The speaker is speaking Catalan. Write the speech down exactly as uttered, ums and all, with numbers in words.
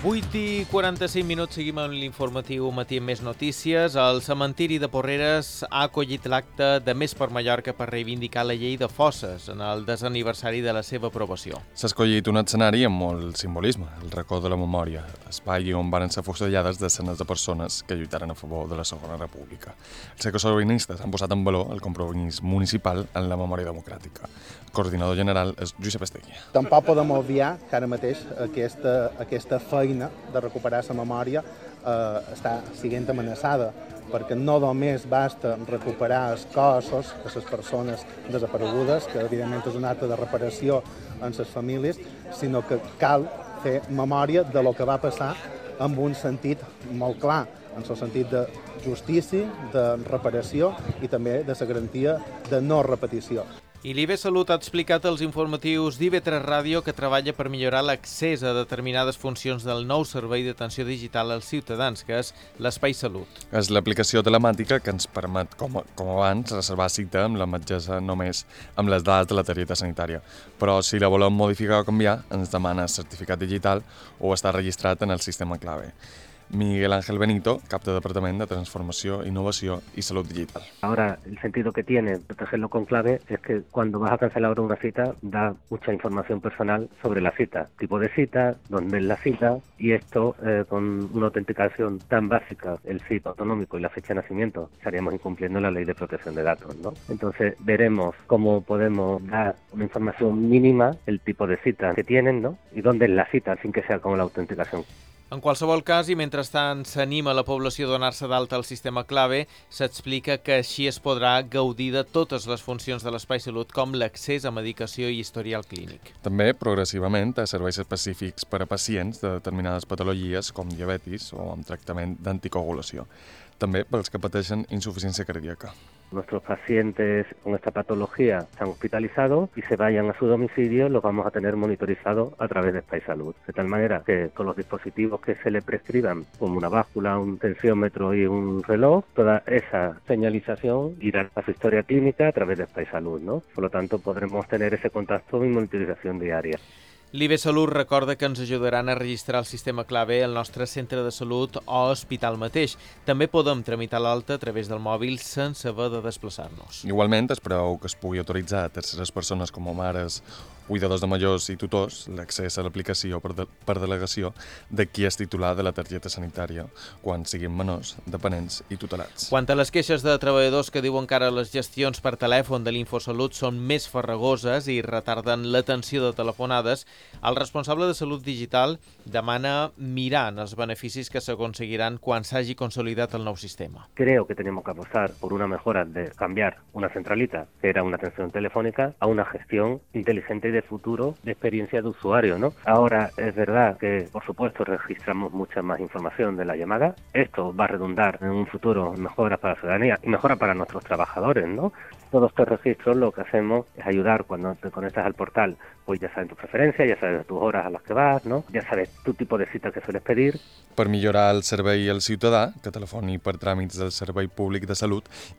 vuit i quaranta-cinc minuts, seguim amb l'informatiu Matí amb més notícies. El cementiri de Porreres ha acollit l'acte de Més per Mallorca per reivindicar la llei de fosses en el desaniversari de la seva aprovació. S'ha escollit un escenari amb molt simbolisme, el racó de la memòria, espai on van ser fusellades desenes de persones que lluitaren a favor de la Segona República. Els ecosocialistes han posat en valor el compromís municipal en la memòria democràtica. El coordinador general és Josep Estegui. Tampoc podem obviar que ara mateix aquesta, aquesta feina de recuperar la memòria eh, està sent amenaçada, perquè no només basta recuperar els cossos de les persones desaparegudes, que evidentment és un acte de reparació en les famílies, sinó que cal fer memòria de lo que va passar amb un sentit molt clar, en el sentit de justícia, de reparació i també de la garantia de no repetició. I l'I B Salut ha explicat als informatius d'I B tres Ràdio que treballa per millorar l'accés a determinades funcions del nou servei d'atenció digital als ciutadans, que és l'Espai Salut. És l'aplicació telemàtica que ens permet, com, com abans, reservar cita amb la metgessa només amb les dades de la targeta sanitària. Però si la volem modificar o canviar, ens demana certificat digital o estar registrat en el sistema clave. Miguel Ángel Benito, cap de Departament de Transformació, Innovació y Salud Digital. Ahora, el sentido que tiene protegerlo con clave es que cuando vas a cancelar una cita, da mucha información personal sobre la cita, tipo de cita, dónde es la cita, y esto eh, con una autenticación tan básica, el C I P autonómico y la fecha de nacimiento, estaríamos incumpliendo la ley de protección de datos, ¿no? Entonces, veremos cómo podemos dar una información mínima, el tipo de cita que tienen, ¿no? Y dónde es la cita, sin que sea como la autenticación. En qualsevol cas, i mentrestant s'anima la població a donar-se d'alta al sistema clave, s'explica que així es podrà gaudir de totes les funcions de l'Espai Salut, com l'accés a medicació i historial clínic. També, progressivament, a serveis específics per a pacients de determinades patologies, com diabetis o amb tractament d'anticoagulació. També pels que pateixen insuficiència cardíaca. Nuestros pacientes con esta patología están hospitalizados y se vayan a su domicilio, los vamos a tener monitorizados a través de Espai Salut. De tal manera que con los dispositivos que se le prescriban, como una báscula, un tensiómetro y un reloj, toda esa señalización irá a su historia clínica a través de Espai Salut, ¿no? Por lo tanto, podremos tener ese contacto y monitorización diaria. L'I B Salut recorda que ens ajudaran a registrar el sistema clave al nostre centre de salut o hospital mateix. També podem tramitar l'alta a través del mòbil sense haver de desplaçar-nos. Igualment, es preveu que es pugui autoritzar a terceres persones com a mares, cuidadors de majors i tutors l'accés a l'aplicació per, de, per delegació de qui és titular de la targeta sanitària quan siguin menors, dependents i tutelats. Quant a les queixes de treballadors que diuen que ara les gestions per telèfon de l'Infosalut són més farragoses i retarden l'atenció de telefonades, el responsable de Salut Digital demana mirar en els beneficis que s'aconseguiran quan s'hagi consolidat el nou sistema. Creo que tenemos que apostar por una mejora de cambiar una centralita, que era una atención telefónica, a una gestión inteligente y de futuro de experiencia de usuario, ¿no? Ahora es verdad que, por supuesto, registramos mucha más información de la llamada. Esto va a redundar en un futuro en mejoras para la ciudadanía y mejoras para nuestros trabajadores, ¿no? Todos estos registros lo que hacemos es ayudar cuando te conectas al portal, pues ya sabes tus preferencias, ya sabes tus horas a las que vas, ¿no? Ya sabes tu tipo de cita que sueles pedir. Per millorar el servei al ciutadà, que telefoni per tràmits del Servei Públic de Salut